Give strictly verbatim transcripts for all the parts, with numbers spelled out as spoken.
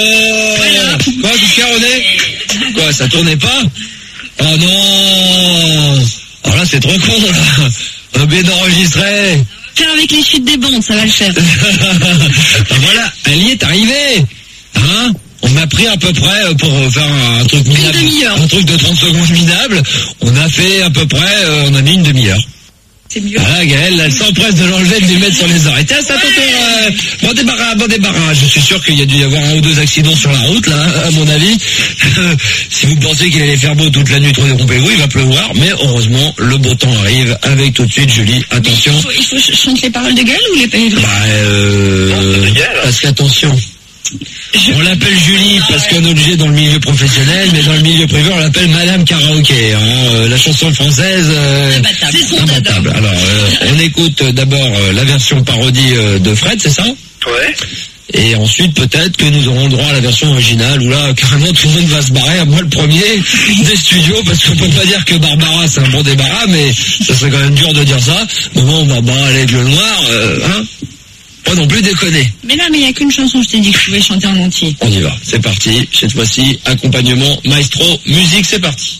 Voilà. Quoi, qu'est-ce qu'il y a, René? Quoi, ça tournait pas? Oh non! Alors là, c'est trop con, là. On a oublié d'enregistrer. Faire avec les chutes des bandes, ça va le faire. Voilà, elle y est arrivée. Hein? On m'a pris à peu près pour faire un truc minable. Une demi-heure. Un truc de trente secondes minable. On a fait à peu près, euh, on a mis une demi-heure. C'est mieux. Voilà, Gaëlle, elle s'empresse de l'enlever, de lui mettre sur les oreilles. Tiens, c'est à ton tour, euh, bon débarras, bon débarras. Je suis sûr qu'il y a dû y avoir un ou deux accidents sur la route, là, à mon avis. Si vous pensez qu'il allait faire beau toute la nuit, trompez-vous, il va pleuvoir. Mais heureusement, le beau temps arrive avec tout de suite, Julie. Attention. Il faut, il faut chanter les paroles de Gaëlle ou les paroles de Bah, euh, parce qu'attention. On l'appelle Julie parce qu'on est obligé dans le milieu professionnel, mais dans le milieu privé, on l'appelle Madame Karaoké. Hein. Euh, la chanson française, euh, imbattable. C'est son imbattable. Alors, euh, on écoute d'abord euh, la version parodie euh, de Fred, c'est ça? Ouais. Et ensuite, peut-être que nous aurons le droit à la version originale, où là, carrément, tout le monde va se barrer, à moi le premier, des studios, parce qu'on peut pas dire que Barbara, c'est un bon débarras, mais ça serait quand même dur de dire ça. Mais bon, Barbara, l'aigle noir, euh, hein? Pas non plus déconner. Mais là, mais il n'y a qu'une chanson, je t'ai dit que je pouvais chanter en entier. On y va, c'est parti. Cette fois-ci, accompagnement maestro, musique, c'est parti.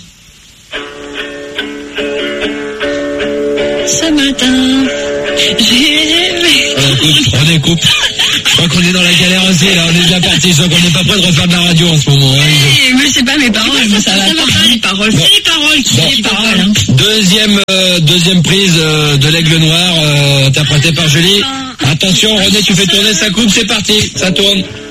Ce matin, j'ai rêvé. On écoute, on écoute. Je crois qu'on est dans la galère aussi, là, on est déjà parti. Je crois qu'on n'est pas prêt de refaire de la radio en ce moment. Hein. Hey, mais c'est pas mes paroles, mais ça va pas. Les paroles, c'est les paroles qui Bon. sont les paroles. Hein. Deuxième, euh, deuxième prise euh, de l'aigle noir, euh, interprétée par Julie. Attention, René, tu fais tourner sa coupe, c'est parti, ça tourne.